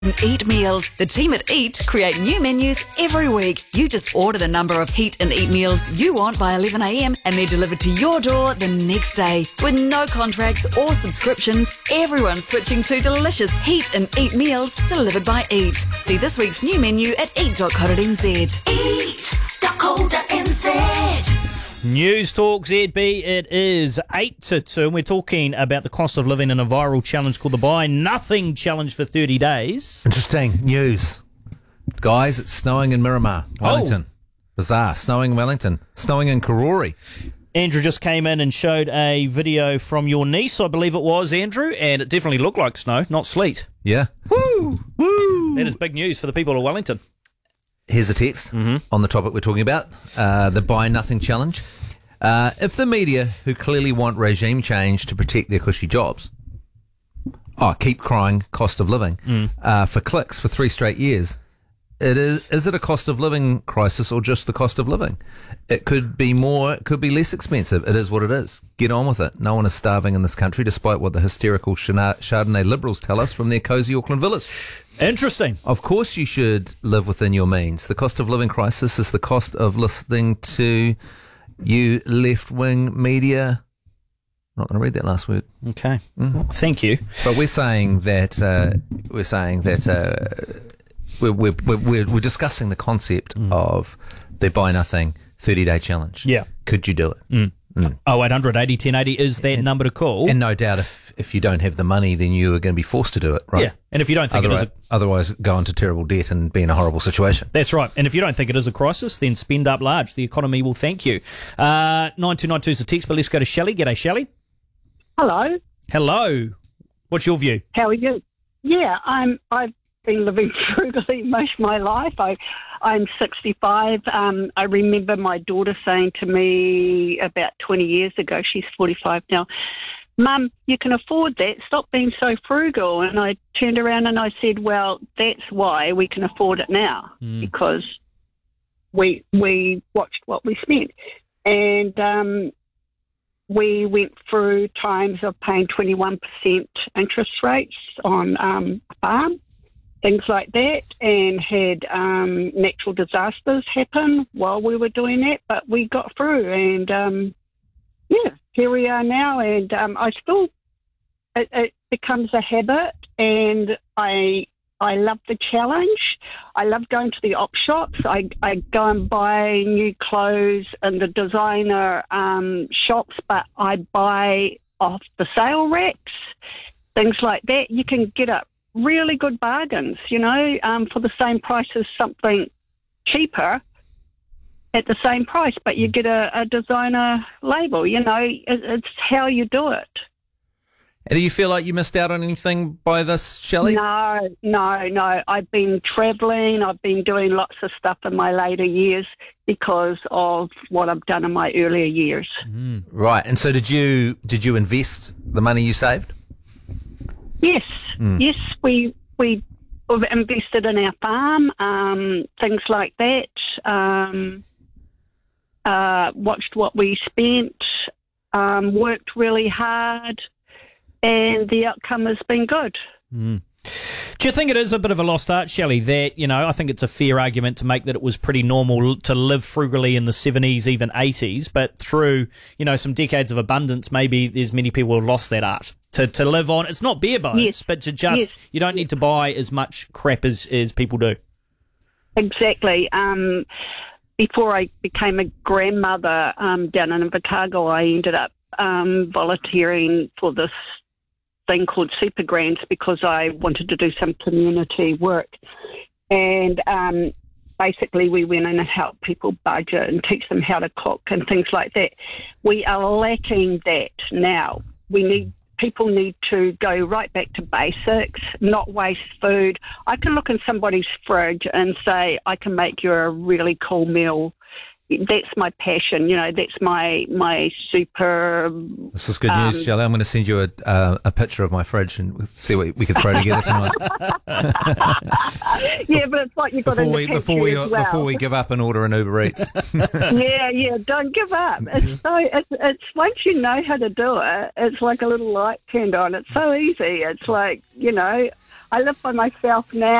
Eat meals. The team at Eat create new menus every week. You just order the number of Heat and Eat meals you want by 11 a.m. and they're delivered to your door the next day. With no contracts or subscriptions, everyone's switching to delicious Heat and Eat meals delivered by Eat. See this week's new menu at eat.co.nz. Eat.co.nz. News Talk ZB, it is 8 to 2, and we're talking about the cost of living in a viral challenge called the Buy Nothing Challenge for 30 days. Interesting news. Guys, it's snowing in Miramar, Wellington. Bizarre. Snowing in Wellington. Snowing in Karori. Andrew just came in and showed a video from your niece, I believe it was, Andrew, and it definitely looked like snow, not sleet. Yeah. Woo! Woo! That is big news for the people of Wellington. Here's a text on the topic we're talking about, the Buy Nothing Challenge. If the media, who clearly want regime change to protect their cushy jobs, keep crying cost of living for clicks for 3 straight years, is it a cost of living crisis or just the cost of living? It could be more, it could be less expensive. It is what it is. Get on with it. No one is starving in this country, despite what the hysterical Chardonnay Liberals tell us from their cosy Auckland villas. Interesting. Of course you should live within your means. The cost of living crisis is the cost of listening to you left-wing media. I'm not going to read that last word. Okay. Thank you. But we're saying that we're discussing the concept of the Buy Nothing 30-day challenge. Yeah. Could you do it? 0800 80 1080 is that number to call. And no doubt if you don't have the money, then you are going to be forced to do it, right? Yeah. And if you don't think it is otherwise go into terrible debt and be in a horrible situation. That's right. And if you don't think it is a crisis, then spend up large. The economy will thank you. 9292 is a text, but let's go to Shelley. G'day, Shelley. Hello. Hello. What's your view? How are you? Yeah, I've been living frugally most of my life. I'm 65. I remember my daughter saying to me about 20 years ago, she's 45 now, Mum, you can afford that. Stop being so frugal. And I turned around and I said, well, that's why we can afford it now, because we watched what we spent. And we went through times of paying 21% interest rates on a farm, things like that, and had natural disasters happen while we were doing that, but we got through, and here we are now, and I still, it becomes a habit, and I love the challenge. I love going to the op shops. I go and buy new clothes in the designer shops, but I buy off the sale racks, things like that. You can get up really good bargains, for the same price as something cheaper at the same price, but you get a designer label, it's how you do it. And do you feel like you missed out on anything by this, Shelley? No. I've been travelling. I've been doing lots of stuff in my later years because of what I've done in my earlier years. Right. And so did you invest the money you saved? Yes. Yes, we invested in our farm, things like that. Watched what we spent, worked really hard, and the outcome has been good. Do you think it is a bit of a lost art, Shelley, that, I think it's a fair argument to make that it was pretty normal to live frugally in the 70s, even 80s, but through, some decades of abundance, maybe there's many people who have lost that art to live on. It's not bare bones, but to just, you don't need to buy as much crap as people do. Exactly. Before I became a grandmother down in Invercargill, I ended up volunteering for this thing called Super Grants because I wanted to do some community work. And basically we went in and helped people budget and teach them how to cook and things like that. We are lacking that now. People need to go right back to basics, not waste food. I can look in somebody's fridge and say, I can make you a really cool meal. That's my passion, that's my super... This is good news, Shelley. I'm going to send you a picture of my fridge and we'll see what we can throw together tonight. Yeah, but it's like you've got before we give up and order an Uber Eats. Yeah, don't give up. It's once you know how to do it, it's like a little light turned on. It's so easy. It's like, I live by myself now.